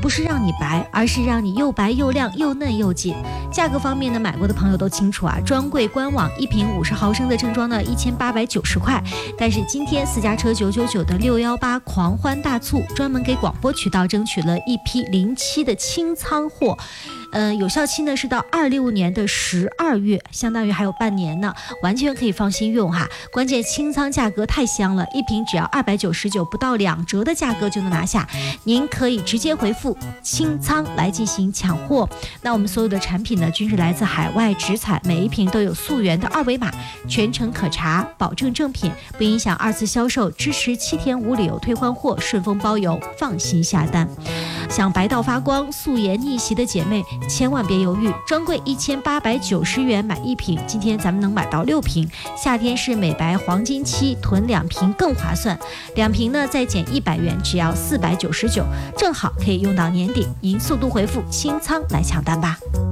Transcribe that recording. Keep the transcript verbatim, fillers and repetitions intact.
不是让你白，而是让你又白又亮又嫩又紧。价格方面呢，买过的朋友都清楚啊，专柜官网一瓶五十毫升的正装呢一千八百九十块，但是今天私家车九九九的六一八狂欢大促，专门给广播渠道争取了一批零七的清仓货。呃，有效期呢是到二六年的十二月，相当于还有半年呢，完全可以放心用哈。关键清仓价格太香了，一瓶只要二百九十九，不到两折的价格就能拿下。您可以直接回复清仓来进行抢货。那我们所有的产品呢，均是来自海外直采，每一瓶都有溯源的二维码，全程可查，保证正品，不影响二次销售，支持七天无理由退换货，顺丰包邮，放心下单。想白到发光、素颜逆袭的姐妹，千万别犹豫，专柜一千八百九十元买一瓶，今天咱们能买到六瓶。夏天是美白黄金期，囤两瓶更划算，两瓶呢再减一百元，只要四百九十九，正好可以用到年底。您速度回复清仓来抢单吧。